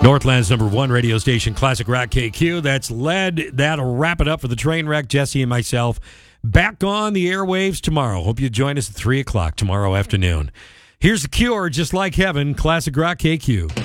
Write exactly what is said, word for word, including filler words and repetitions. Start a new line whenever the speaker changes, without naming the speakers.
Northland's number one radio station, Classic Rock K Q. That's led. That'll wrap it up for the train wreck. Jesse and myself back on the airwaves tomorrow. Hope you join us at three o'clock tomorrow afternoon. Here's The Cure, Just Like Heaven, Classic Rock K Q.